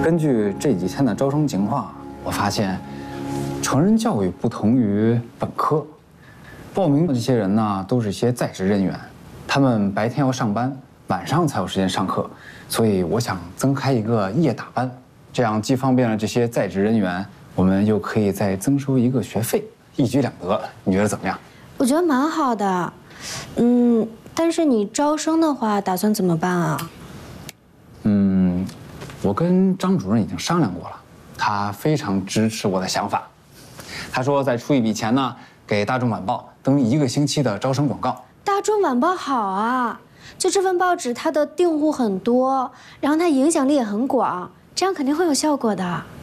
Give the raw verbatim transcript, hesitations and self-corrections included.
根据这几天的招生情况，我发现，成人教育不同于本科，报名的这些人呢，都是一些在职人员，他们白天要上班，晚上才有时间上课，所以我想增开一个夜打班，这样既方便了这些在职人员，我们又可以再增收一个学费，一举两得。你觉得怎么样？我觉得蛮好的，嗯，但是你招生的话，打算怎么办啊？嗯。 我跟张主任已经商量过了，他非常支持我的想法。他说再出一笔钱呢，给大众晚报登一个星期的招生广告。大众晚报好啊，就这份报纸，它的订户很多，然后它影响力也很广，这样肯定会有效果的。